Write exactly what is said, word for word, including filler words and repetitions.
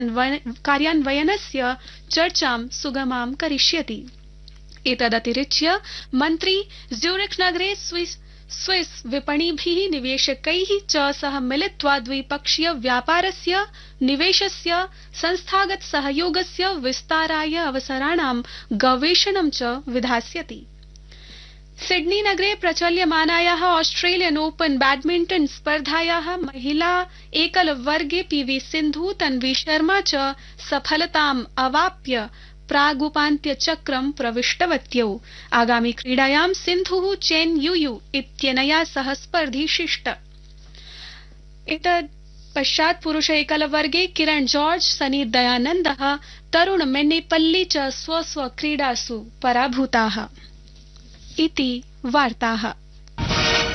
कार्यान्वयनस्य चर्चां सुगमां करिष्यति। एतदतिरिच्य मन्त्री ज्यूरिख नगरे स्विस स्विस विपणिभिः निवेशकैः च सह मिलित्वा द्विपक्षीय व्यापारस्य निवेशस्य संस्थागत सहयोगस्य विस्ताराय अवसराणां गवेषणं च विधास्यति। सिडनी नगरे प्रचल्यमानायाः ऑस्ट्रेलियन ओपन बैडमिंटन स्पर्धायाः महिला एकल वर्गे पीवी सिन्धु तन्वी शर्मा च सफलताम् अवाप्य प्रागुपान्त्य चक्रं प्रविष्टवत्यौ। आगामि क्रीडायां सिन्धुः चेन युयु इत्यनया सह स्पर्धिष्यति। एतद् पश्चात् पुरुष एकल वर्गे किरण जॉर्ज, सनी दयानन्दः, तरुण मेन्नेपल्ली च स्व स्व क्रीडासु पराभूताः। इति वार्ताः।